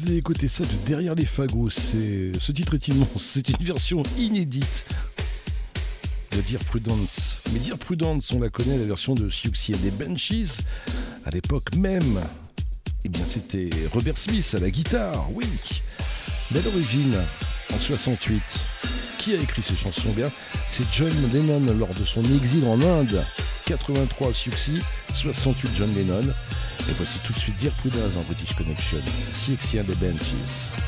venez d'écouter ça de Derrière les fagots. Ce titre est immense. C'est une version inédite de Dear Prudence. Mais Dear Prudence, on la connaît, la version de Siouxsie et des Banshees. À l'époque même, eh bien c'était Robert Smith à la guitare, oui. Mais à l'origine, en 68, qui a écrit ces chansons? Bien, c'est John Lennon lors de son exil en Inde. 83 Siouxsie, 68 John Lennon. Et voici tout de suite Dear Prudence en British Connection. Siouxsie and the Banshees.